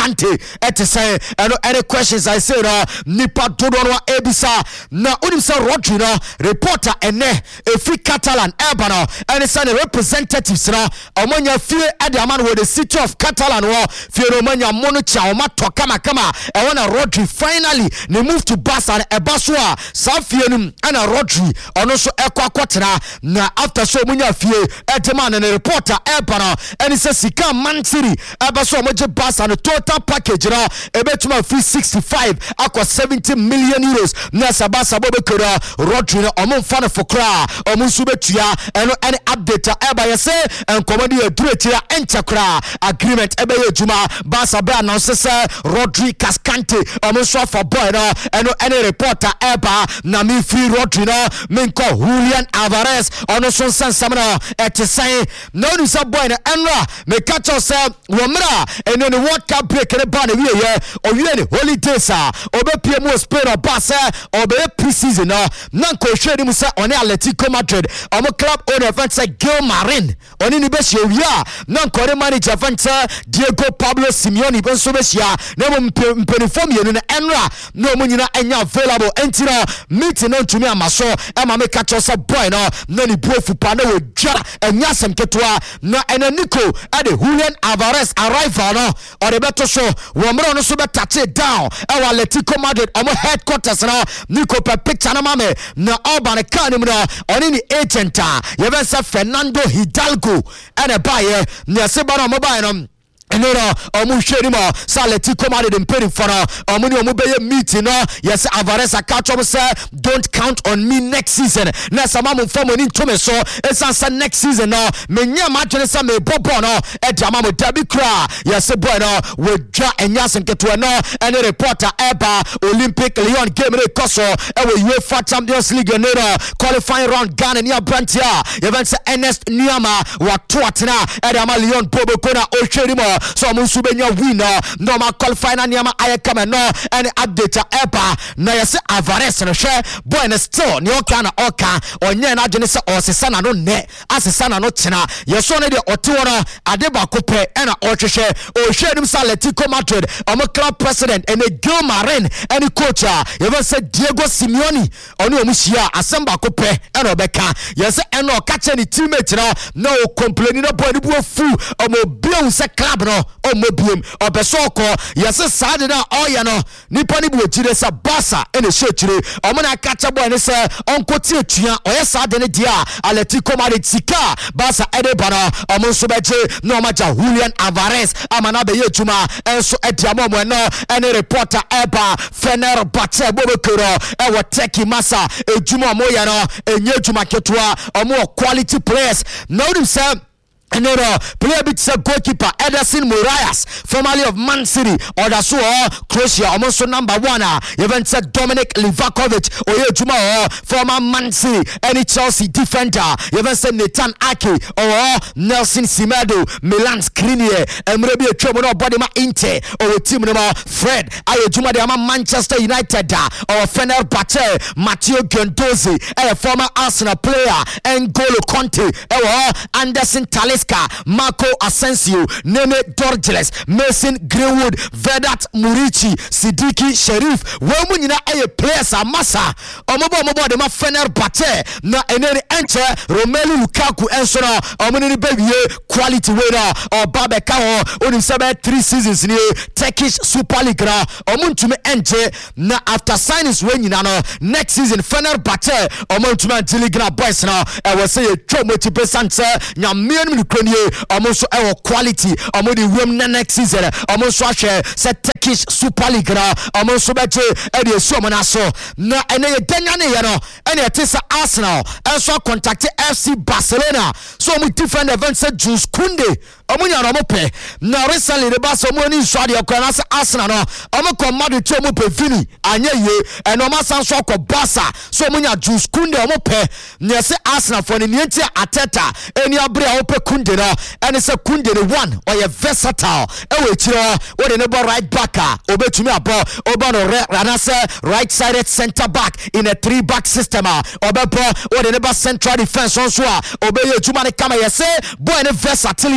Cascante at say and any questions I say nipa dodo no ebisa na unim say Rodri no reporter ene free Catalan Ebano and it's a representatives no omonya fie at the man with the city of Catalan wo fie romanya monocha o mato kama e wanna Rodri finally they move to Barca and Ebasua sa fie num and Rodri ono so ekwakotena na after so munya fie at the man and the reporter Ebano and it's a sika Man City Ebasua moje Barca and total package no ebetuma free 65 akwa 70 million euros na sabasa bobe kura Rodri no omo fana for kra omo subetua eno any update eba yese en komodi eduretia enchakra agreement ebe yejuma Barca be announce say Rodri Cascante omo so for boy no eno any reporter eba na mi free Rodri no menko Julian Alvarez ono so sansam no etesai no ni say boy no enra me catch us womra eno ni World Cup break ne ba na wie ye owie ni holidays obepie mu Spain or Barca obe pre-season no nanko hwedi mu say on Atletico Madrid omo club owner event say Gil Marin oni ni be hye wia nanko re manager event Diego Pablo Simeone be so be hye na mo mpenifom ye no na enra no mo nyina enya available entira meeting no tumi amaso e ma me catch us boy no na ni buofu pa na wo dwa enya sem ketwa na enaniko ade Julian Alvarez arrival no or the better so womro no so be touch it down e wa Atletico Madrid omo headquarters no niko pe picture na mame na Alban kan mu no oni ni agent ye be say Fernando Hidalgo ene baye na se ba no mo baye no enora omu hweri mo Atletico Madrid imperi for omu ni omu be meeting no yes Alvarez akacho say don't count on me next season na sama mo form oni ntome so esansa next season no menya match say me bobo no e dia ma mo dabi kra yes boy no we dwa enyasen keto no any reporter eba Olympic Lyon game re koso e we UEFA Champions League enora qualifying round Ghana ni abrantia even say Ernest Nuama wa toatena e dia ma Lyon bobo kona o hweri mo so mo subenya winner no ma qualify na niama ayekama no any update eba na yese Alvarez no hwe boy na still ni oka na oka onye na adwene se osesa na no ne asesa na no tena yeso ne de otewo no ade ba kope e na ohwehwe o hwenim sa Atletico Madrid omo club president and Gil Marin any coach even say Diego Simeone oni omu hia asamba kope e na obeka yese eno okache ni teammate no complain no boy ni buofu omo bion se club no omobiem obesoko yese sade na oya no nipa ni buojire sa Barca ene shechire omo na kacha boy ne se onkoti etua oya sade ne dia Atletico Madrid sika Barca ede bana omo so beje no maja Julian Alvarez amana be yetuma enso ediamo mo no ene reporter eba Fenerbahce bobekero e wo teki masa ejuma mo ya no enye ejuma ketwa omo quality players no dem say Another player bit goalkeeper Ederson Moraes, formerly of Man City, or that's so Croatia, almost number 1. Even said Dominic Livakovic, or Juma, former Man City, any Chelsea defender. Even said Nathan Ake, or Nelson Semedo, Milan Skriniar, and maybe a trouble body ma Inter, or a team number Fred, Juma de Manchester United, or Fenerbahce, Matteo Guendouzi, a former Arsenal player, and N'Golo Conte, or Anderson Talisca, Marco Asensio, Nene Dorgeles, Mason Greenwood, Vedat Murici, Sidiki Sherif, Womunina a players are massa, Omobo de ma Fenerbahce, na eneri enter Romelu Lukaku ensora, Omunini baby quality winner, or Babeka, Unim 3 seasons in Turkish Super League, Omuntume enter, na after signings when you know next season Fenerbahce, Omuntume Tiligra boys now, I will say a true motivation, Nyamian Kronye, almost our quality, the room next season, almost share set Turkish Super League, almost better, and the Somanaso. Na and a Danyano, and it is Arsenal, also contacted FC Barcelona. So we different events at Jules Kunde, Amunya Ramope. Now recently the Barcelona in Saudi Arabia, Arsenal, Amako Madu Tomo Pevini, Anye, and Omasan Soko Basa, so Munya Jules Kunde, Omope, Nese Arsenal for the Niente Ateta, and Yabria Ope Kunde, and it's a Kunde one, or a versatile, what a number right backer, Obe to me about Obano Ranasa, right sided center back in a 3-back system, Obepo, what a number central defense on Swa, Obey Jumani Kama, say, boy, and versatility,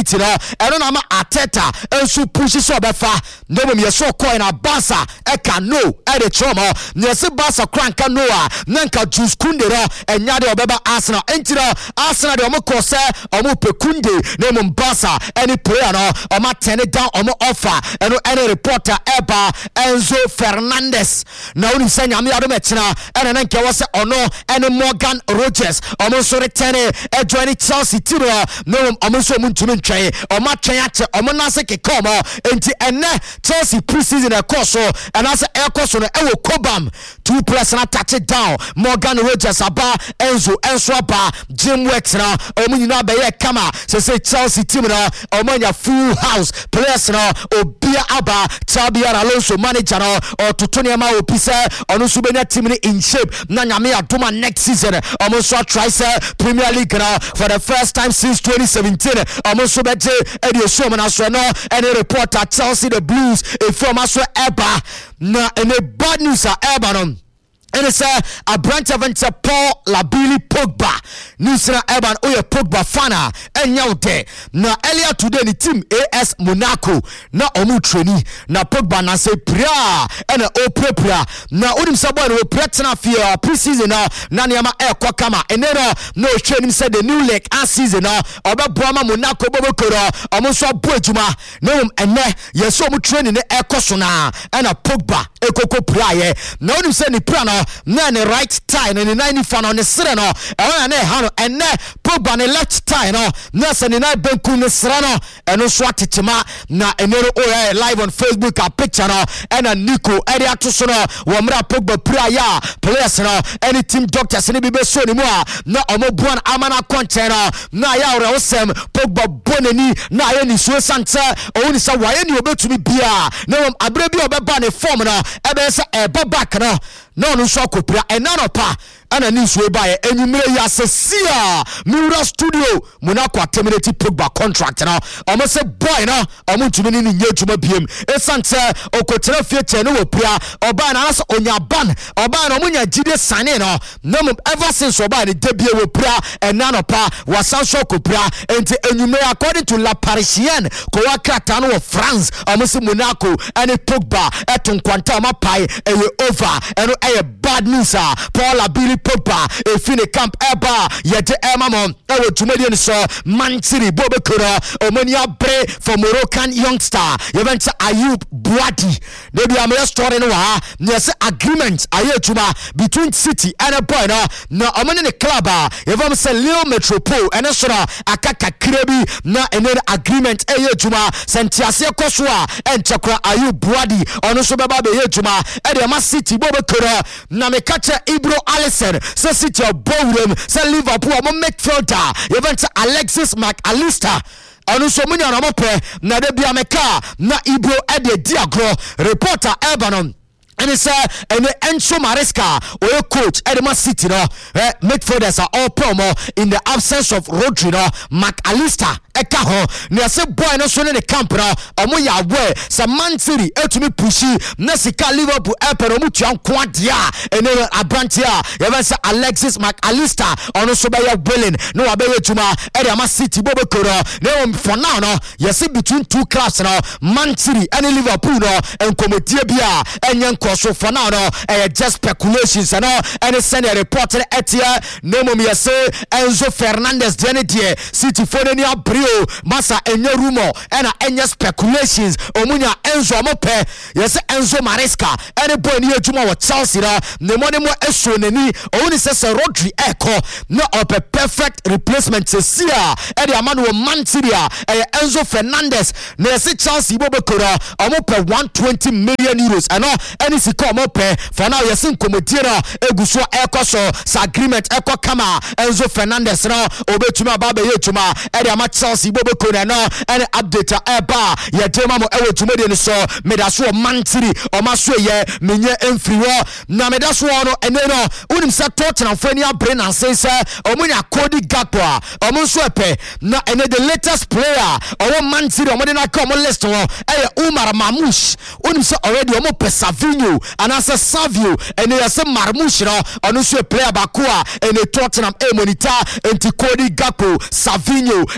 eno na ma Ateta enso push so befa no me so coin na Barca e can no e de chomo ne se Barca cranka no a nanka Jules Kounde ro enya de obeba Arsenal entira Arsenal de omokose omope Kounde ne mo Barca any player no oma turn it down omo offer eno any reporter eba Enzo Fernandez na uni se nyame adom etina ene nanka wose ono ene Morgan Rogers omo so return e join Chelsea tiro no omo so muntumi ntwen oma twen ache omo na se kekomo enti ene Chelsea preseason e course and as a course no e wo Cobham 2 players na touch it down Morgan Rogers aba Enzo aba Jim Wex na omo nyina be ye kama say Chelsea team na omo nya full house players na obia aba Xabi Alonso manager na ototo ma opise ono so benya team ni in shape na nyame adoma next season omo so try say Premier League na for the first time since 2017 omo so beje e dey show na so no any reporter Chelsea the Blues from us eba na any bad news eba no. And it's a branch of Paul Labili Pogba. Nusra Eban Oye Pogba fana. And yaute. Na earlier today the team AS Monaco. Na omu trainee. Na Pogba na se pria. And o prepria. Na unim sabo no pretena fear preseason na. Na niyama kwa kama. And then no training said the new league a season na. Oba Brahma Monaco bobo koro. Omuso bojuma. No ene. Yeso omu training ne kwa sona. And a Pogba. Ekoko pria. Na unim se ni pria na. Na ne right tie na ne nine fan on the sere no e na ha no ene Pogba ne left tie no na se ne nine benku ne sere no eno so atetema na enero o live on Facebook a picture no ena Nico eri atoso no wo mra Pogba pura ya players no any team doctors ne bibe so ni mu a na omo buan amana konche no na ya ore osem Pogba bonani na ye ni so sante o ni sa wa ye ni obetumi bia na abre bi obeba ne form no ebe se eba back no no so kopra enanopa ana ni so eba ye enyumire ya sesia Miura studio Monaco terminate Pogba contract no omo se boy no omo ntumi ni nyetuma biem esante okotera fiete no wopra oba na so onyaban oba na omo nya gide sane no ever since oba ni debie wopra enanopa wasan so kopra enti enyumire according to La Parisienne ko wakata no France omo se Monaco and Pogba eton kwanta ma pai eye over eno eye bad news Paul Abili Pogba efine camp eba yete emamon ewo tumedi so Mancini Bobekura Omonia Bre for Moroccan youngster Yeventa Ayub Buadi they be a story no yes agreement ayetuma between City and a boy na omoni the club evam say Leo Metropole and so akaka krebi na ene agreement ayetuma sentiase koswa enchakra Ayub Buadi ono so baba be yetuma e de ma City Bobekura na me catch Ibro Alisson say City bowlem say Liverpool mo midfielder Yeventa Alexis McAllister anu so munya na mope na de bia meka na Ibro e de diagro reporter Ebanon and it's Enzo Maresca or coach Edema City no midfielders are all promo in the absence of Rodri no McAllister eka ho na se boy no so ne camp no omo ya we se Man City etumi pushi na sika Liverpool epero mu tuan kwa dia ene abrantia ya se Alexis McAllister ono so be ya willing no wa be yetuma Edema City bobekoro na for now no yes between two clubs no Man City and Liverpool no enkomodie bia enye so for now no just speculations and send a report etia name me say Enzo Fernandez Denedie City for any brio masa enye rumor and enye speculations omunya Enzo mope yes Enzo Maresca any boy ni ejuma wa Chelsea na ne mo eso nani oni say Rodri Echo no a perfect replacement sia e de amano Man City Enzo Fernandez na say Chelsea bobekora omope 120 million euros and si come up for now yesin komodiera eguso ekoso sa agreement eko kama Enzo Fernandez no obetuma ba be yetuma e de ma Chelsea bobekora no and update eba ye dema mo ewetuma de so medaso Man City o maso ye menye emfriwo na medaso no ene no unim se Tottenham fani abre na say omunya Cody Gakpo omunso epe na ene the latest player o Man City o mo de na come list wo e Umar Mamush unim se already o mo Savinho and as a Savio and as a Marmouche on player Bakua and a Tottenham monitor and Cody Gakpo Savinho and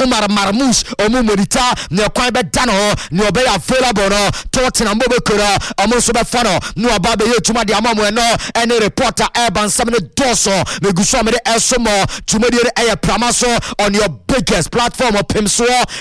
Omar Marmoush omu monita ne kwan be dano ne obe available no Tottenham be kura omu so be fano no aba be yetuma de amamu no ene reporter Urban Sam ne doso me guso me de esomo tuma de e pramaso on your biggest platform of Pimso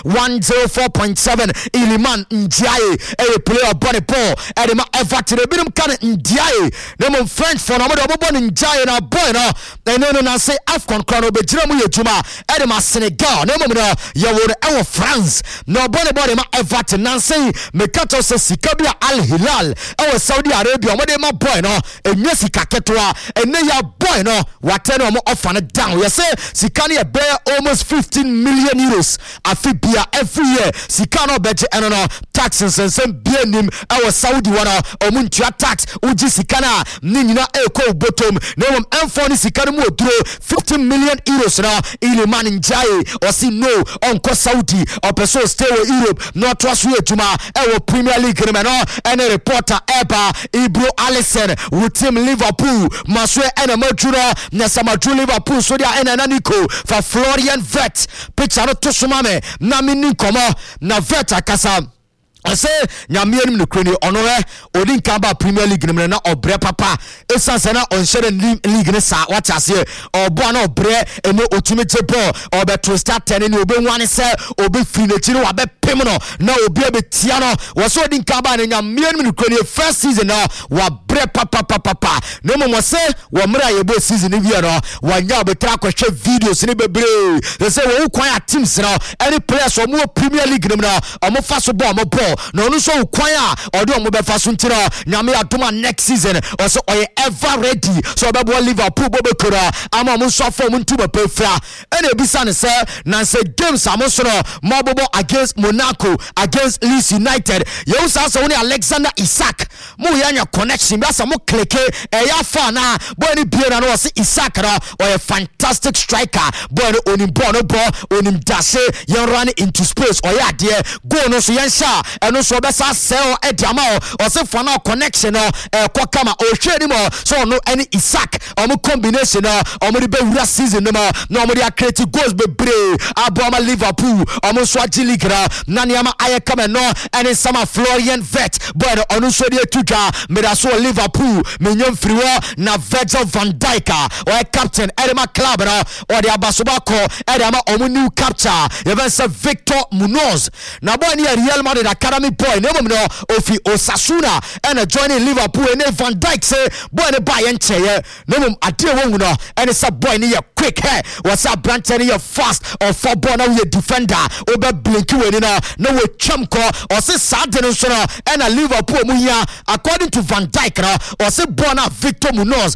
104.7 Iliman Ndiaye e player Bonnie Paul e ma Everton e binom kan Ndiaye ne mo French for no mo de Bonnie Ndiaye na boy no no na say Afcon crown be jira mu yetuma e de ma Senegal ne mo no ye wo e wo France no Bonnie ma Everton na say me kato se sikabia Al Hilal e wo Saudi Arabia mo de ma boy no enye sika ketwa ene ya boy no wate no mo offer no down you say sika ne be almost 15 million euros afibia every year sika no beje eno no taxes and some bianim e wo Saudi wana omuntua tax uji sika na ni nyina e ko bottom na mo emfo ni sika no mo duro 15 million euros na Iliman Ndiaye o si no onko Saudi o person stay with Europe no trust we tuma e wo Premier League no ene reporter Eba Ibro Alisson with team Liverpool maswe ene majuro na samaju Liverpool so dia ene naniko for Florian Vet picture no to sumame na mini komo na Vet akasa I say nyamien no kreni ono odin kan ba Premier League no na obre papa esanse na on share league ne sa what ase obo na obre ene otumi ball obeto start 10 ni obenwane se obe free na chiri wa be pem no na obi abetia no wo so odin kan ba nyamien no kreni first season no wa bre papa no mo se wo mra ye bo season ni bia no wa nya obetra kwhwe videos ni bebre they say wo kwan teams no any players wo mo Premier League no omo fa so ball no no so kwan a odo mo be fa so ntira nyame adoma next season or so oye ever ready so be bo Liverpool bo be kura ama mo so form ntu be pefra ene bisa ne se na se games amosoro mo bobo against Monaco against Leeds United you sa so ni Alexander Isak mo yanya connection be sa mo click e ya fa na bo ni bie na no se Isak na oye fantastic striker bo ni onim ball no ball onim dash yan run into space oye ade go no so yan sha eno so be sa sell e diama o se for na connection no kwa kama o hwe ni mo so no any Isak o mo combination no o mo be wura season no no mo dey create goals be bre aboma Liverpool o mo so agiligra na niama aye kama no any sama Florian Vet but onu so dey tuja me da so Liverpool me nyam friwo na Virgil van Dijk o captain Edema club no o dey abasoba ko Edema o mo new capture even say Victor Munoz na boy ni Real Madrid academy boy no mo no ofi Osasuna and joining Liverpool and Van Dijk say boy ne buy encheye no mo ade wo no and say boy ni quick hair was a branch and you fast or for ball now you defender over blink we no we chamko or say Saturday so and a Liverpool mu here according to Van Dijk or say Bona Victor Munoz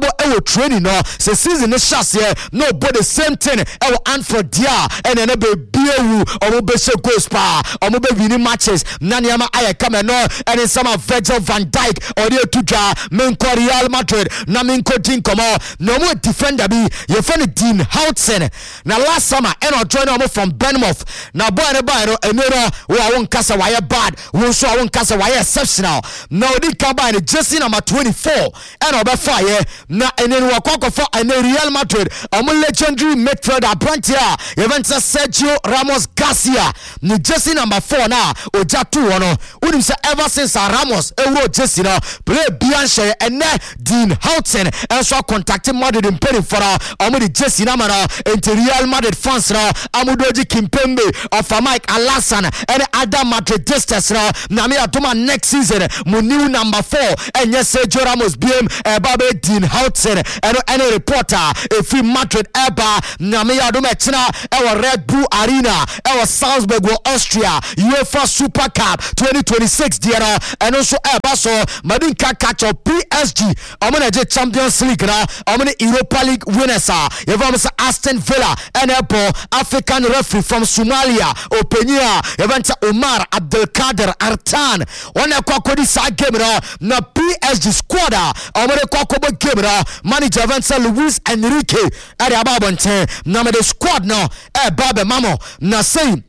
e training no say season is shas here no but the same thing e Anfield dia and na be biewu or be se goals pa or be winning matches naniama aye come no and in some of Virgil van Dijk or the tuja menko Real Madrid na menko din komo no mo defender bi ye friend Dean Houghton na last summer and or join am from Bournemouth na boy no enero we won kasa why bad we so won kasa why exceptional now di kaba ni jersey number 24 and obe fire na enero wakoko for and Real Madrid legendary midfielder Brantia Juventus Sergio Ramos Garcia ni jersey number 4 na oja 2 no unim say ever since Ramos euro jersey na play Bianche and Dean Houghton and so contacting Madrid in penny for the jersey na mana into Real Madrid fans na Amudoji Kimpembe of Mike Alassane and other Madridistas na me atoma next season mu new number 4 and yes Sergio Ramos BM Babe Dean Houghton and any reporter if Madrid eba na me adoma china e Red Bull Arena e Salzburg Austria UEFA Super Cup 2026 there and also eba so madinka catch up PSG amona je Champions League na amona Europa League winners Ever Aston Villa and African referee from Somalia Openia Evanta Omar Abdelkader Artan one kwakodi sa game na PSG squad amore kwakobo game manager Evanta Luis Enrique ari ababonte na me the squad no babe mamo na say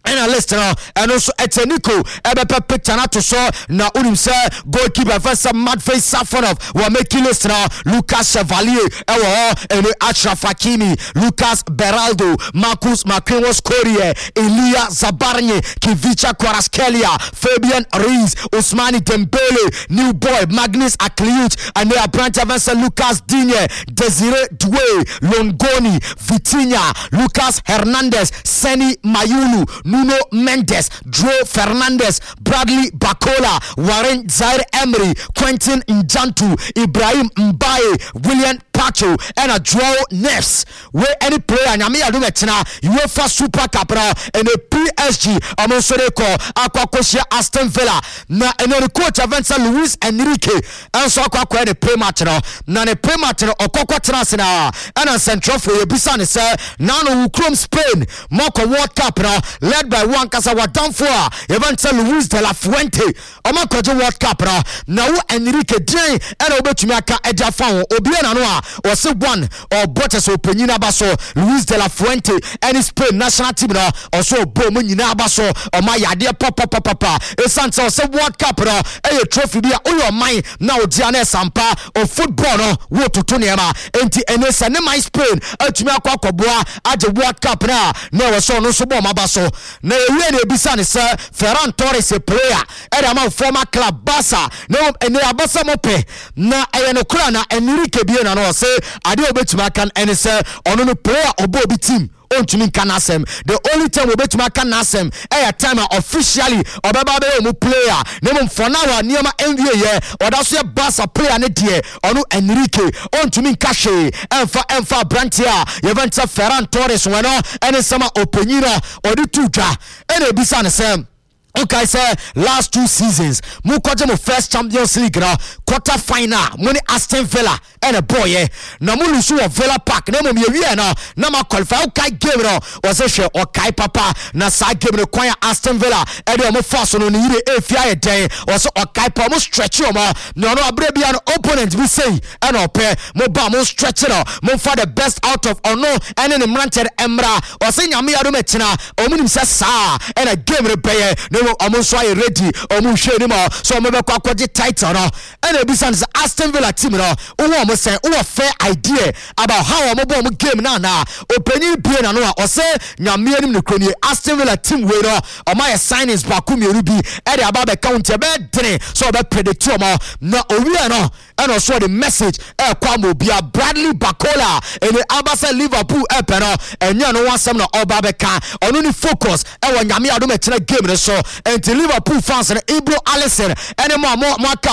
analyst no and also Etenico ebepe picture na to so na unim say goalkeeper first Madface Safonov wa make list now Lucas Chevalier and Achraf Hakimi, Lucas Beraldo, Marcus Marquinhos Correa, Elia Zabarnie, Kivicha Kvaratskhelia, Fabian Ruiz, Ousmane Dembele, New Boy, Magnus Akliuch, and their branch Avancer Lucas Digne, Desire Doué, Longoni, Vitinha, Lucas Hernandez, Seni Mayulu, Nuno Mendes, Dro Fernandez, Bradley Bacola, Warren Zaire Emery, Quentin Njantu, Ibrahim Mbaye, William Pacho, and a Joao Neves. Where any player Nyame adu metina UEFA Super Cup and a PSG amonso de ko akwakosia Aston Villa na eno coach Avancer Luis Enrique enso akwa the pre-match no na the pre-match no okokwa transna and central for ebisa ne say now no Ukrom Spain moko World Cup no led by one kasa wadamfo a Avancer Luis de la Fuente omakoje World Cup no na wo Enrique drain and obetumi aka eja fa wo obi na no a o se one or botes opanyina ba so Luis de la Fuente and Spain national team no also bom nyina ba so o ma yade papa esanse o se World Cup no e trophy bia o your mind na o dia na sampa o football no wo toto ne ma enti enese ne my Spain atumi akwakoboa age World Cup na wo so no so bom aba so na ewie na ebisa ne se Ferran Torres a player e da ma former club Barca no ene abasa mope na e no kura na Enrique bia na no se ade obetuma kan ene se ono no player obo bi team ontumi kan asem the only time obetuma kan asem e time officially obeba be mu player nemo for now niema envie ye oda so ye Barca player ne de ono Enrique ontumi kashe emfa brantia Avancer Ferran Torres wano ene sama opanyira odi tudwa ene bisa ne sem. Okay, say last 2 seasons, mukoje mo first Champions League na quarter final, money Aston Villa and a boy na mo lusu of Villa Park na mo mewie na ma qualify okay game no was a share okay papa na side game no kwaya Aston Villa e de mo force no ni ire efia e den was okay pa mo stretch mo no abre bia no opponent we say and ope mo ba mo stretch no mo for the best out of ono and in the emra was nyame ya do metina omunim se sa and a game repair no almost why ready almost share him so me be kwaje title no and ebisa is Aston Villa team no who almost say who fair idea about how am bom game na opening play na no o say nyame anim ne kroni Aston Villa team we no o my signings back me ruby e dey about be count be dene so be predict mo na owie no and also the message e kwa mo bia Bradley Bacola and the Abasa Liverpool e pero enya no wasem na oba be ka onu ni focus e wo nyame ado metina game ne so and the Liverpool fans and Ibro Alisson and more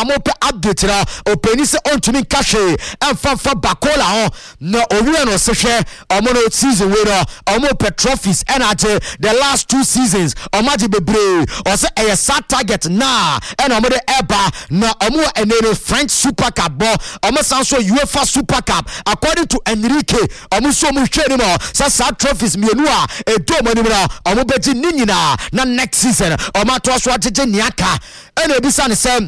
update na openi se ontumi kashe and fa Bacola na owie no se hwe omo season we no omo Petrophies and at the last 2 seasons omaji bebre o se e sat target na and omo de eba na omo eneno French Super Cup bo omo sanso UEFA Super Cup according to Enrique omo so mo hwe ni mo sa trophies mienu a edo mo ni na omo beji ninyina na next season omo to so ajeje niaka and ebisa ne sem.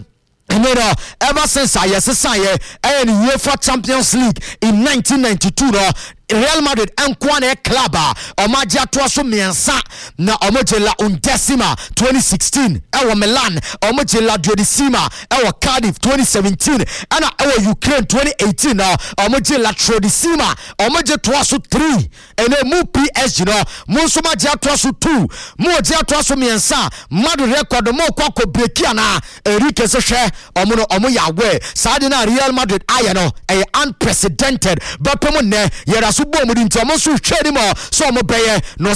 Ever since I say and UEFA Champions League in 1992 no Real Madrid enkwane club omaji atoaso miensa na omoje la undecima 2016 ewo Milan omoje la duodecima ewo Cardiff 2017 ana ewo Ukraine 2018 na omoje la trodecima omoje toaso 3 ene mu PSG no mu so maji atoaso 2 mu oje atoaso miensa Madrid record mo kwa break ana Enrique se hwe omo ya we sade na Real Madrid aya no unprecedented but pomo ne yera so bo mu di nti omo so hwe ni mo so omo beye no